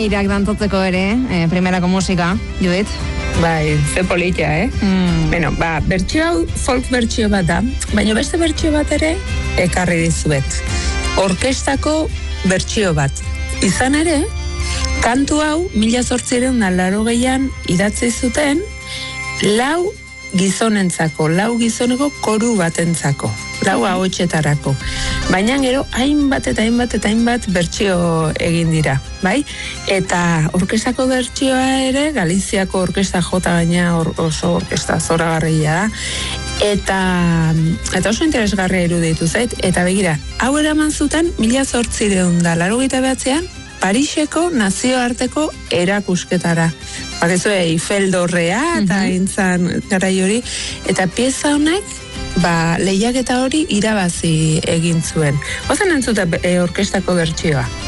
girak dantzatzeko ere, primerako musika, Judit. Bai, ze politia, Bueno, bertsio hau folk bertsio bat da, baina beste bertsio bat ere ekarri dizuet. Orkestako bertsio bat. Izan ere, kantu hau 1880an idatzi zuten 4 gizonentzako, 4 gizoneko koru batentzako, 4 ahotsetarako. Baina gero hainbat bertsio egin dira, bai? Eta orkestako bertsioa ere, Galiziako orkesta jota gaina oso orkesta zoragarria da, eta oso interesgarria iruditu zait, eta begira, hau eraman zuten 1889an Pariseko nazioarteko erakusketara. Bakizu, Eiffel dorrea eta intzan garai hori, eta pieza honek lehiaketa hori irabazi egin zuen. Ozen entzute orkestako bertsioa.